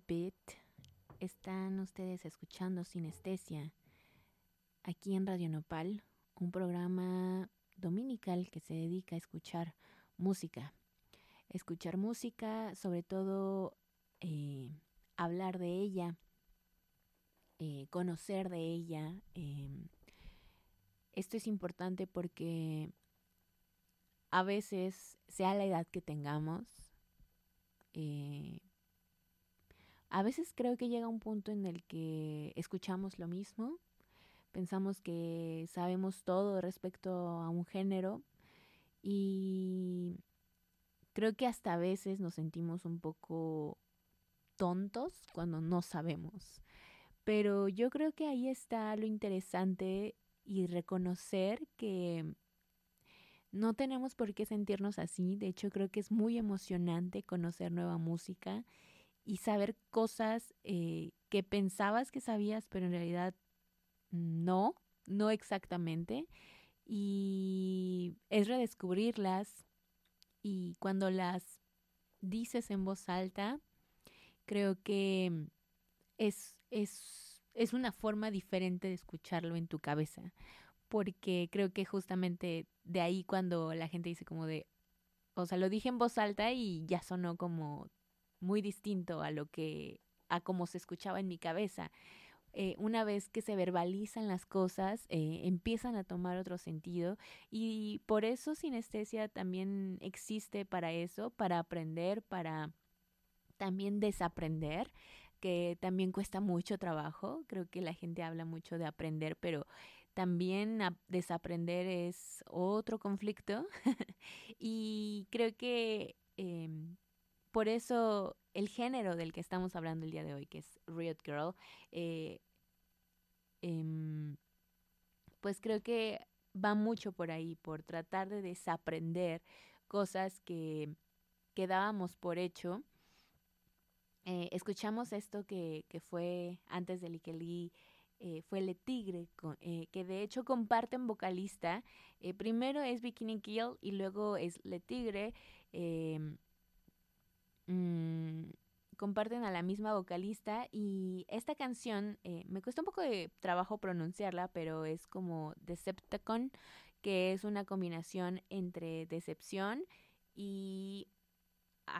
Bit. Están ustedes escuchando Sinestesia aquí en Radio Nopal, un programa dominical que se dedica a escuchar música. Escuchar música, sobre todo hablar de ella, conocer de ella. Esto es importante porque a veces, sea la edad que tengamos, a veces creo que llega un punto en el que escuchamos lo mismo, pensamos que sabemos todo respecto a un género y creo que hasta a veces nos sentimos un poco tontos cuando no sabemos. Pero yo creo que ahí está lo interesante y reconocer que no tenemos por qué sentirnos así. De hecho, creo que es muy emocionante conocer nueva música y saber cosas que pensabas que sabías, pero en realidad no exactamente. Y es redescubrirlas y cuando las dices en voz alta, creo que es una forma diferente de escucharlo en tu cabeza. Porque creo que justamente de ahí cuando la gente dice como de, o sea, lo dije en voz alta y ya sonó como muy distinto a como se escuchaba en mi cabeza. Una vez que se verbalizan las cosas, empiezan a tomar otro sentido y por eso sinestesia también existe para eso, para aprender, para también desaprender, que también cuesta mucho trabajo. Creo que la gente habla mucho de aprender, pero también desaprender es otro conflicto. Y creo que por eso el género del que estamos hablando el día de hoy, que es Riot Girl, eh, em, pues creo que va mucho por ahí, por tratar de desaprender cosas que dábamos por hecho. Escuchamos esto que fue antes de Lickey Lee, fue Le Tigre, que de hecho comparten vocalista. Primero es Bikini Kill y luego es Le Tigre. Eh, mm, Comparten a la misma vocalista y esta canción me cuesta un poco de trabajo pronunciarla, pero es como Decepticon, que es una combinación entre decepción y